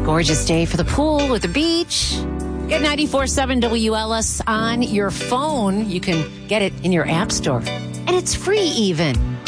gorgeous day for the pool or the beach. Get 94.7 WLS on your phone. You can get it in your app store. And it's free even.